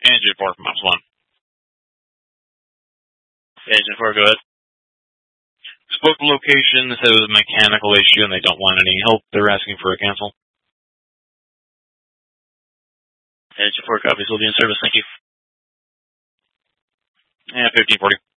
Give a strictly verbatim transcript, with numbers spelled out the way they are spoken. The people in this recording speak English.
Agent four from Ops one. Agent four, go ahead. Spoke to location, they said it was a mechanical issue and they don't want any help. They're asking for a cancel. Agent four, copy, will be in service, thank you. And fifteen forty.